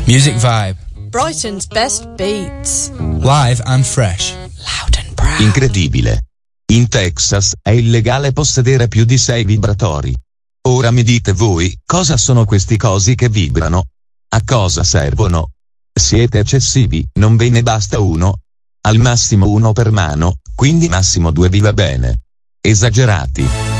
Music Vibe. Brighton's best beats. Live and fresh. Loud and proud. Incredibile. In Texas è illegale possedere più di 6 vibratori. Ora mi dite voi, cosa sono questi cosi che vibrano? A cosa servono? Siete eccessivi, non ve ne basta uno? Al massimo uno per mano, quindi massimo 2 vi va bene. Esagerati.